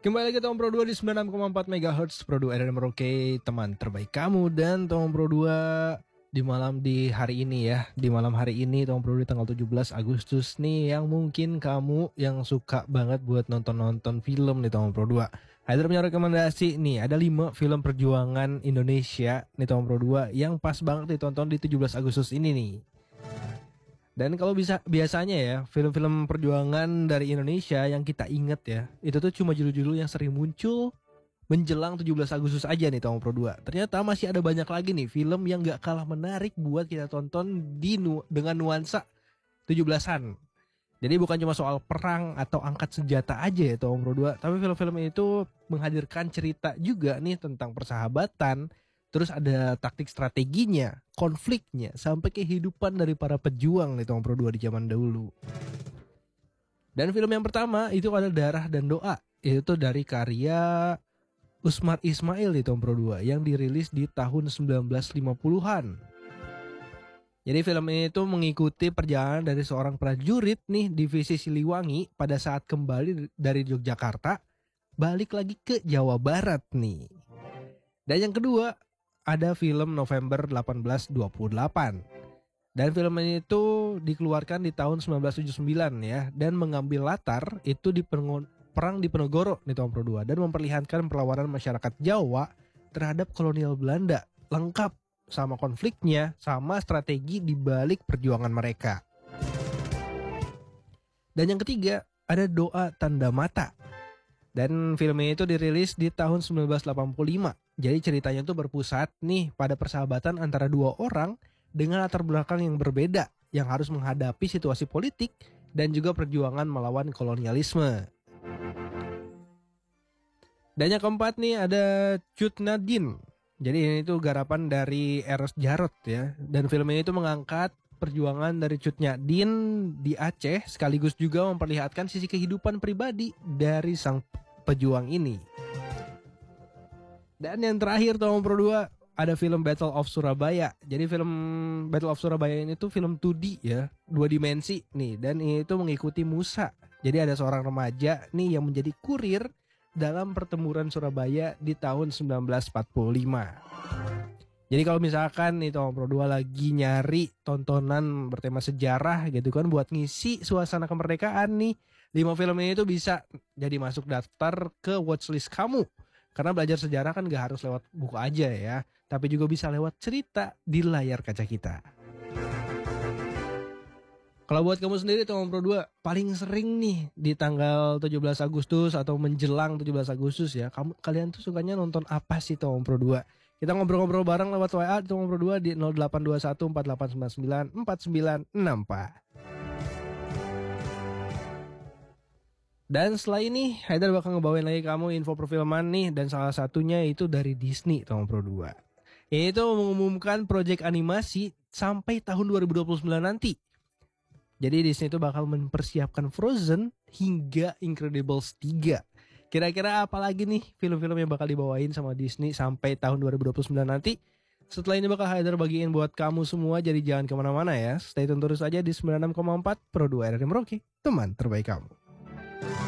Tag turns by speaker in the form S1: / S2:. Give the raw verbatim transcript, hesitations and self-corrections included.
S1: Kembali lagi Tom Pro dua di sembilan puluh enam koma empat megahertz Pro dua R R Merauke, teman terbaik kamu. Dan Tom Pro dua di malam di hari ini ya, di malam hari ini Tom Pro dua di tanggal tujuh belas Agustus nih, yang mungkin kamu yang suka banget buat nonton-nonton film nih Tom Pro dua. Haidar punya rekomendasi nih, ada lima film perjuangan Indonesia nih Tom Pro dua yang pas banget ditonton di tujuh belas Agustus ini nih. Dan kalau bisa biasanya ya, film-film perjuangan dari Indonesia yang kita inget ya, itu tuh cuma judul-judul yang sering muncul menjelang tujuh belas Agustus aja nih Tom Pro dua. Ternyata masih ada banyak lagi nih film yang gak kalah menarik buat kita tonton di nu- dengan nuansa tujuh belasan. Jadi bukan cuma soal perang atau angkat senjata aja ya Tom Pro dua, tapi film-film itu menghadirkan cerita juga nih tentang persahabatan. Terus ada taktik strateginya, konfliknya, sampai kehidupan dari para pejuang nih Tom Pro dua di zaman dahulu. Dan film yang pertama itu ada Darah dan Doa. Itu dari karya Usmar Ismail di Tom Pro dua yang dirilis di tahun sembilan belas lima puluhan. Jadi film ini tuh mengikuti perjalanan dari seorang prajurit nih divisi Siliwangi pada saat kembali dari Yogyakarta balik lagi ke Jawa Barat nih. Dan yang kedua ada film November delapan belas dua puluh delapan. Dan film ini itu dikeluarkan di tahun sembilan belas tujuh puluh sembilan ya, dan mengambil latar itu di perang di Penogoro nih Tom Pro dua, dan memperlihatkan perlawanan masyarakat Jawa terhadap kolonial Belanda, lengkap sama konfliknya sama strategi di balik perjuangan mereka. Dan yang ketiga ada Doa Tanda Mata. Dan film ini itu dirilis di tahun sembilan belas delapan puluh lima. Jadi ceritanya itu berpusat nih pada persahabatan antara dua orang dengan latar belakang yang berbeda yang harus menghadapi situasi politik dan juga perjuangan melawan kolonialisme. Dan yang keempat nih ada Cut Nadine. Jadi ini tuh garapan dari Eros Jarot ya. Dan film ini tuh mengangkat perjuangan dari Cut Nadine di Aceh, sekaligus juga memperlihatkan sisi kehidupan pribadi dari sang pejuang ini. Dan yang terakhir Tom Pro dua ada film Battle of Surabaya. Jadi film Battle of Surabaya ini tuh film dua D ya, dua dimensi nih, dan ini tuh mengikuti Musa. Jadi ada seorang remaja nih yang menjadi kurir dalam pertempuran Surabaya di tahun sembilan belas empat puluh lima. Jadi kalau misalkan nih Tom Pro dua lagi nyari tontonan bertema sejarah gitu kan buat ngisi suasana kemerdekaan nih, lima film ini tuh bisa jadi masuk daftar ke watchlist kamu. Karena belajar sejarah kan gak harus lewat buku aja ya, tapi juga bisa lewat cerita di layar kaca kita. Kalau buat kamu sendiri Tom Pro dua paling sering nih di tanggal tujuh belas Agustus atau menjelang tujuh belas Agustus ya, kamu kalian tuh sukanya nonton apa sih Tom Pro dua? Kita ngobrol-ngobrol bareng lewat W A Tom Pro dua di nol delapan dua satu empat delapan sembilan sembilan empat sembilan enam empat. Dan setelah ini Haidar bakal ngebawain lagi kamu info perfilman nih, dan salah satunya itu dari Disney Tom Pro dua. Ini tuh mengumumkan proyek animasi sampai tahun dua ribu dua puluh sembilan nanti. Jadi Disney itu bakal mempersiapkan Frozen hingga Incredibles tiga. Kira-kira apa lagi nih film-film yang bakal dibawain sama Disney sampai tahun dua ribu dua puluh sembilan nanti? Setelah ini bakal Haidar bagiin buat kamu semua, jadi jangan kemana-mana ya. Stay tune terus aja di sembilan puluh enam koma empat Pro dua R R Merauke, teman terbaik kamu.